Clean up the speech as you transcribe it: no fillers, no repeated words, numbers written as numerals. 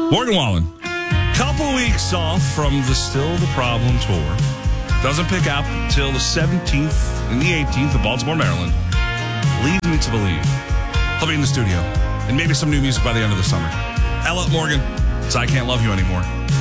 Morgan Wallen, couple weeks off from the Still the Problem tour. Doesn't pick up till the 17th and the 18th of Baltimore, Maryland. Leads me to believe he'll be in the studio and maybe some new music by the end of the summer. Ella Morgan, so I Can't Love You Anymore.